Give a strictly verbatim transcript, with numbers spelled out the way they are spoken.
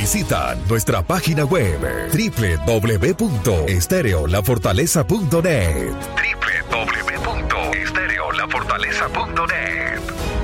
visitan nuestra página web doble u doble u doble u punto estéreo la fortaleza punto net. doble u doble u doble u punto estéreo la fortaleza punto net.